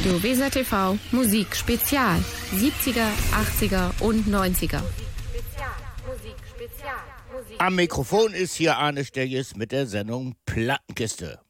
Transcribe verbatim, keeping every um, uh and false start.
Radio Weser T V Musik Spezial. siebziger, achtziger und neunziger. Am Mikrofon ist hier Arne Stegges mit der Sendung Plattenkiste.